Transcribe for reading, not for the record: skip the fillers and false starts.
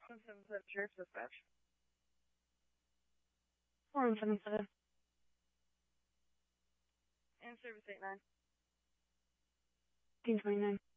177 Sheriff's Dispatch. 177. And Service 89. 1829.